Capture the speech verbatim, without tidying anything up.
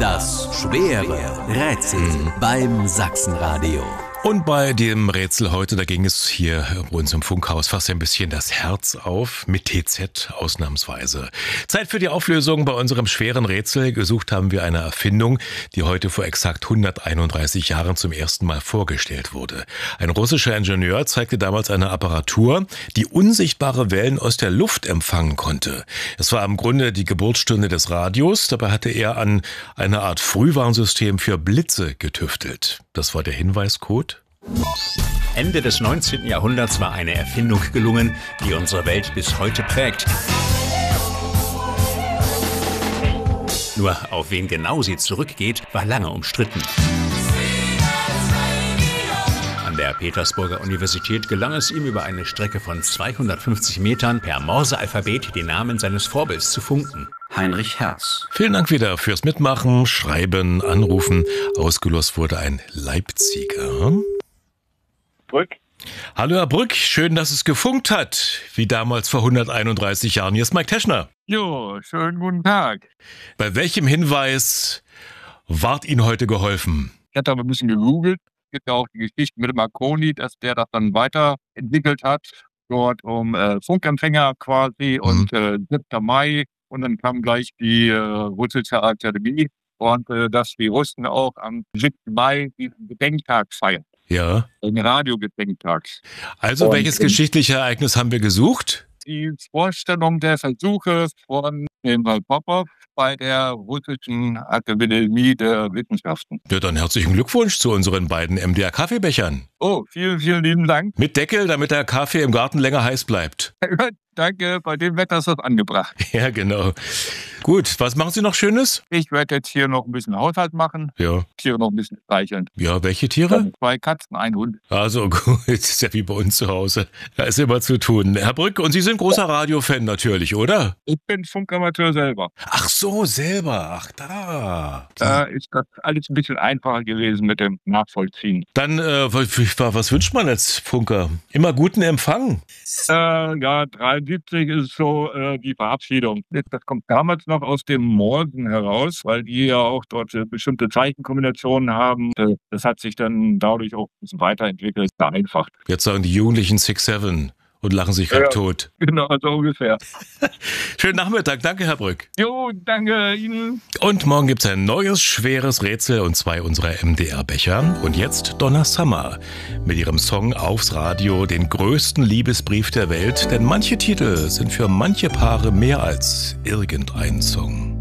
Das schwere Rätsel beim Sachsenradio. Und bei dem Rätsel heute, da ging es hier bei uns im Funkhaus fast ein bisschen das Herz auf, mit T Z ausnahmsweise. Zeit für die Auflösung bei unserem schweren Rätsel. Gesucht haben wir eine Erfindung, die heute vor exakt hunderteinunddreißig Jahren zum ersten Mal vorgestellt wurde. Ein russischer Ingenieur zeigte damals eine Apparatur, die unsichtbare Wellen aus der Luft empfangen konnte. Es war im Grunde die Geburtsstunde des Radios. Dabei hatte er an eine Art Frühwarnsystem für Blitze getüftelt. Das war der Hinweiscode. Ende des neunzehnten Jahrhunderts war eine Erfindung gelungen, die unsere Welt bis heute prägt. Nur auf wen genau sie zurückgeht, war lange umstritten. An der Petersburger Universität gelang es ihm, über eine Strecke von zweihundertfünfzig Metern per Morsealphabet den Namen seines Vorbilds zu funken. Heinrich Hertz. Vielen Dank wieder fürs Mitmachen, Schreiben, Anrufen. Ausgelost wurde ein Leipziger. Brück. Hallo Herr Brück, schön, dass es gefunkt hat, wie damals vor hunderteinunddreißig Jahren. Hier ist Mike Teschner. Jo, schönen guten Tag. Bei welchem Hinweis ward Ihnen heute geholfen? Ich hatte aber ein bisschen gegoogelt. Es gibt ja auch die Geschichte mit Marconi, dass der das dann weiterentwickelt hat. Dort um äh, Funkempfänger quasi mhm. und äh, siebten Mai. Und dann kam gleich die äh, russische Akademie und äh, dass die Russen auch am siebten Mai diesen Gedenktag feiern. Ja. Den Radiogedenktag. Also und welches geschichtliche Ereignis haben wir gesucht? Die Vorstellung der Versuche von dem Popov bei der russischen Akademie der Wissenschaften. Ja, dann herzlichen Glückwunsch zu unseren beiden M D R-Kaffeebechern. Oh, vielen, vielen lieben Dank. Mit Deckel, damit der Kaffee im Garten länger heiß bleibt. Danke, bei dem Wetter ist das angebracht. Ja, genau. Gut, was machen Sie noch Schönes? Ich werde jetzt hier noch ein bisschen Haushalt machen. Ja. Tiere noch ein bisschen streicheln. Ja, welche Tiere? Dann zwei Katzen, ein Hund. Also gut, das ist ja wie bei uns zu Hause. Da ist immer zu tun. Herr Brück, und Sie sind großer Radiofan natürlich, oder? Ich bin Funkamateur selber. Ach so, selber. Ach, da. Da ist das alles ein bisschen einfacher gewesen mit dem Nachvollziehen. Dann, äh, was, was wünscht man als Funker? Immer guten Empfang? Äh, ja, dreiundsiebzig ist so äh, die Verabschiedung. Das kommt damals noch aus dem Morsen heraus, weil die ja auch dort äh, bestimmte Zeichenkombinationen haben. Äh, das hat sich dann dadurch auch ein bisschen weiterentwickelt, vereinfacht. Jetzt sagen die Jugendlichen six seven und lachen sich halb ja, tot. Genau, so ungefähr. Schönen Nachmittag. Danke, Herr Brück. Jo, danke Ihnen. Und morgen gibt es ein neues schweres Rätsel und zwei unserer M D R-Becher. Und jetzt Donna Summer mit ihrem Song Aufs Radio, den größten Liebesbrief der Welt. Denn manche Titel sind für manche Paare mehr als irgendein Song.